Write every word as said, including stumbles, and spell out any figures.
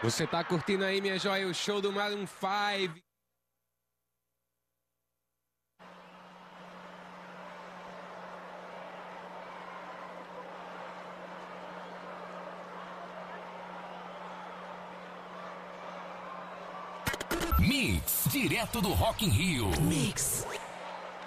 Você tá curtindo aí, minha joia, o show do Maroon five. Mix, direto do Rock in Rio. Mix.